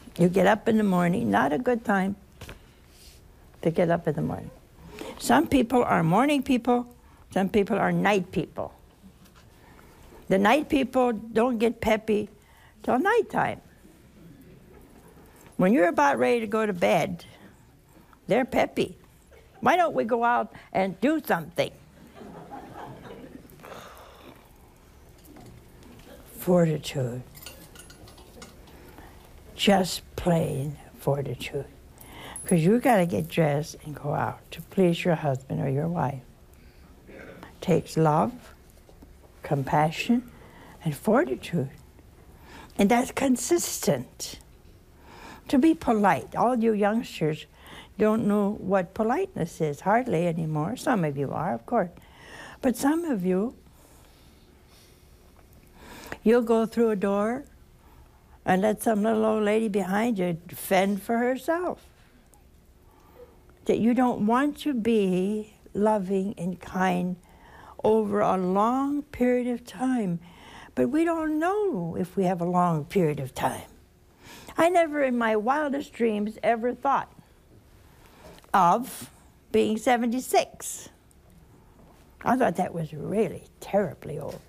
You get up in the morning, not a good time to get up in the morning. Some people are morning people, some people are night people. The night people don't get peppy till nighttime. When you're about ready to go to bed, they're peppy. Why don't we go out and do something? Fortitude. Just plain fortitude. Because you got to get dressed and go out to please your husband or your wife. It takes love, compassion, and fortitude. And that's consistent. To be polite. All you youngsters don't know what politeness is, hardly anymore. Some of you are, of course. But some of you, you'll go through a door and let some little old lady behind you fend for herself. That you don't want to be loving and kind over a long period of time. But we don't know if we have a long period of time. I never in my wildest dreams ever thought of being 76. I thought that was really terribly old.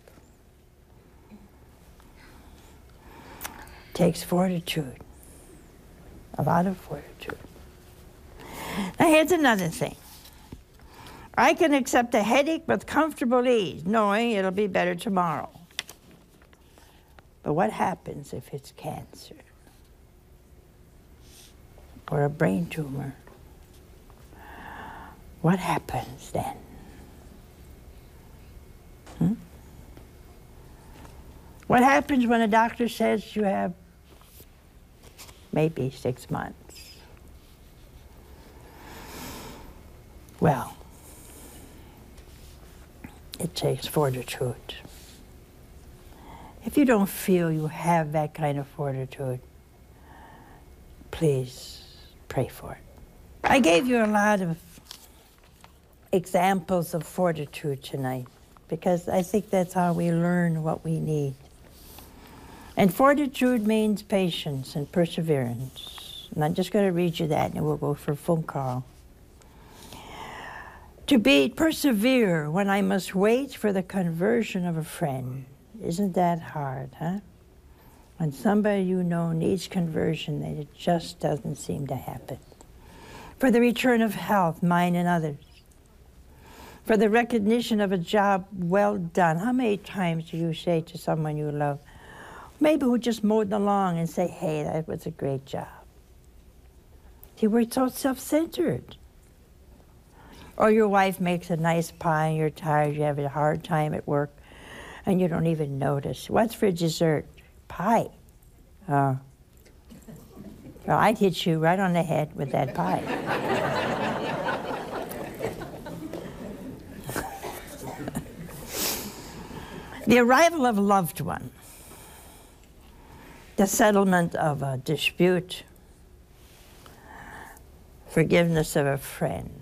Takes fortitude, a lot of fortitude. Now here's another thing. I can accept a headache with comfortable ease, knowing it'll be better tomorrow. But what happens if it's cancer? Or a brain tumor? What happens then? What happens when a doctor says you have maybe 6 months? Well, it takes fortitude. If you don't feel you have that kind of fortitude, please pray for it. I gave you a lot of examples of fortitude tonight because I think that's how we learn what we need. And fortitude means patience and perseverance. And I'm just going to read you that and we'll go for a phone call. To persevere when I must wait for the conversion of a friend. Isn't that hard, huh? When somebody you know needs conversion, and it just doesn't seem to happen. For the return of health, mine and others. For the recognition of a job well done. How many times do you say to someone you love, maybe who just mowed the lawn and say, hey, that was a great job. See, we're so self-centered. Or your wife makes a nice pie and you're tired, you have a hard time at work, and you don't even notice. What's for dessert? Pie. Well, I'd hit you right on the head with that pie. The arrival of a loved one. The settlement of a dispute. Forgiveness of a friend.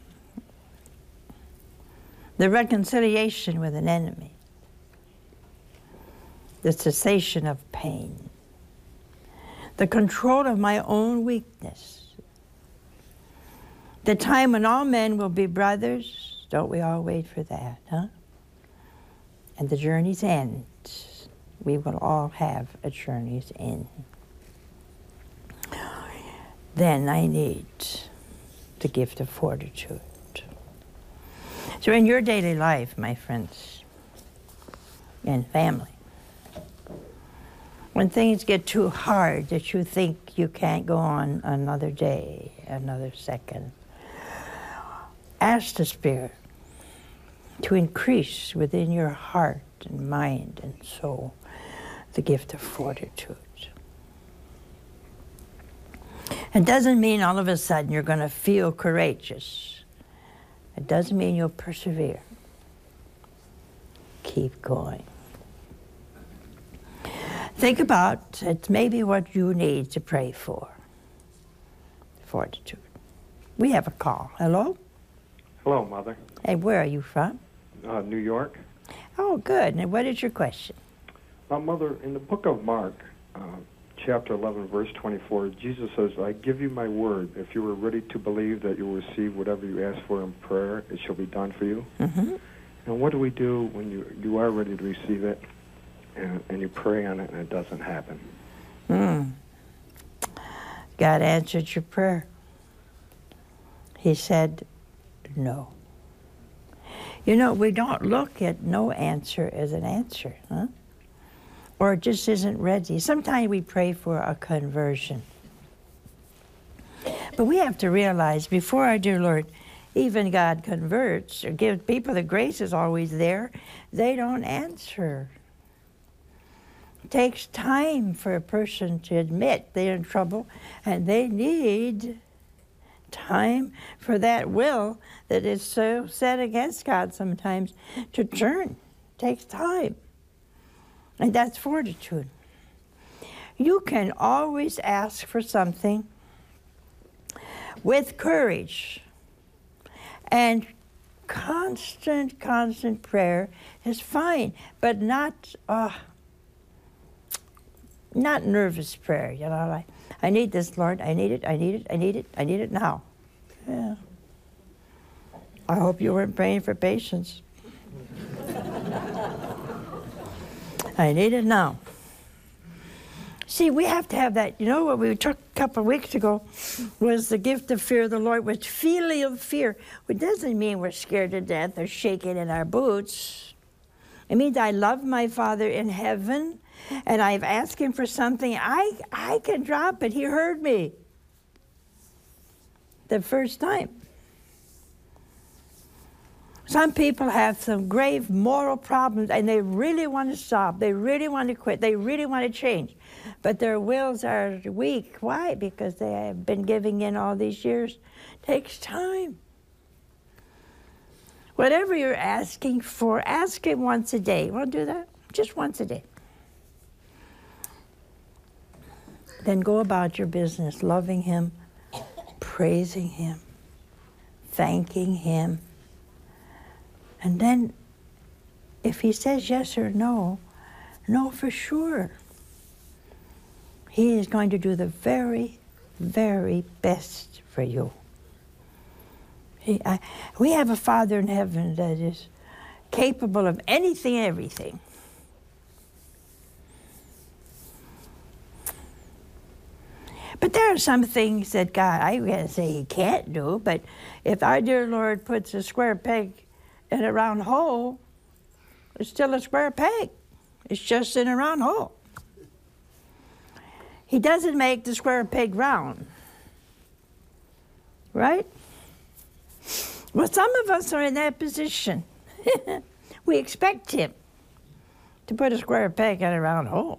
The reconciliation with an enemy. The cessation of pain. The control of my own weakness. The time when all men will be brothers. Don't we all wait for that, huh? And the journey's end. We will all have a journey's end. Then I need the gift of fortitude. So in your daily life, my friends, and family, when things get too hard that you think you can't go on another day, another second, ask the Spirit to increase within your heart and mind and soul the gift of fortitude. It doesn't mean all of a sudden you're going to feel courageous. It doesn't mean you'll persevere. Keep going. Think about it's maybe what you need to pray for. Fortitude. We have a call. Hello? Hello, Mother. Hey, where are you from? New York. Oh, good. And what is your question? Mother, in the book of Mark, chapter 11, verse 24, Jesus says, I give you my word. If you are ready to believe that you will receive whatever you ask for in prayer, it shall be done for you. Mm-hmm. And what do we do when you are ready to receive it and you pray on it and it doesn't happen? God answered your prayer. He said no. You know, we don't look at no answer as an answer, huh? Or it just isn't ready. Sometimes we pray for a conversion. But we have to realize before our dear Lord, even God converts or gives people the grace is always there, they don't answer. It takes time for a person to admit they're in trouble, and they need time for that will that is so set against God sometimes to turn. It takes time. And that's fortitude. You can always ask for something with courage. And constant prayer is fine, but not nervous prayer. You know, like, I need this, Lord. I need it. I need it. I need it. I need it now. Yeah. I hope you weren't praying for patience. I need it now. See, we have to have that. You know what we took a couple of weeks ago was the gift of fear of the Lord, which filial fear. It doesn't mean we're scared to death or shaking in our boots. It means I love my Father in heaven, and I've asked him for something. I can drop it. He heard me the first time. Some people have some grave moral problems, and they really want to stop. They really want to quit. They really want to change. But their wills are weak. Why? Because they have been giving in all these years. It takes time. Whatever you're asking for, ask it once a day. Want to do that? Just once a day. Then go about your business, loving him, praising him, thanking him. And then, if he says yes or no, know for sure. He is going to do the very, very best for you. We have a Father in heaven that is capable of anything and everything. But there are some things that God, I can't say he can't do, but if our dear Lord puts a square peg in a round hole, it's still a square peg. It's just in a round hole. He doesn't make the square peg round. Right? Well, some of us are in that position. We expect him to put a square peg in a round hole.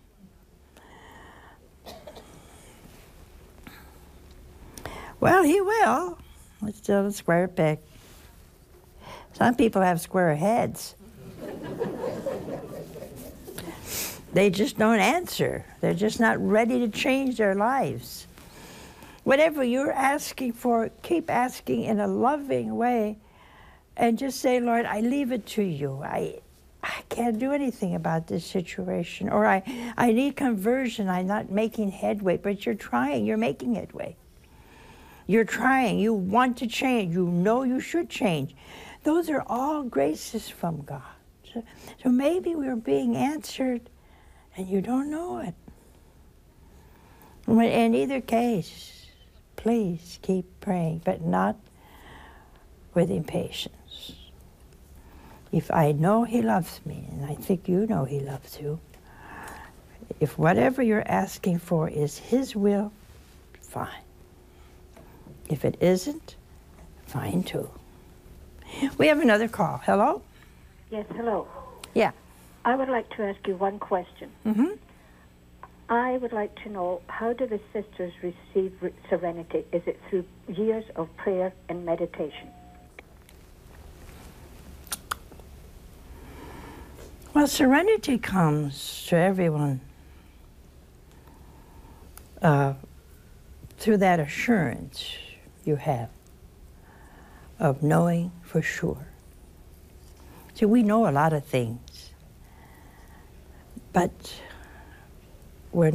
Well, he will. It's still a square peg. Some people have square heads. They just don't answer. They're just not ready to change their lives. Whatever you're asking for, keep asking in a loving way and just say, Lord, I leave it to you. I can't do anything about this situation. Or I need conversion. I'm not making headway. But you're trying. You're making headway. You're trying. You want to change. You know you should change. Those are all graces from God. So maybe we're being answered and you don't know it. In either case, please keep praying, but not with impatience. If I know he loves me, and I think you know he loves you, if whatever you're asking for is his will, fine. If it isn't, fine too. We have another call. Hello? Yes, hello. Yeah. I would like to ask you one question. Mm-hmm. I would like to know, how do the sisters receive serenity? Is it through years of prayer and meditation? Well, serenity comes to everyone through that assurance you have of knowing for sure. See, we know a lot of things, but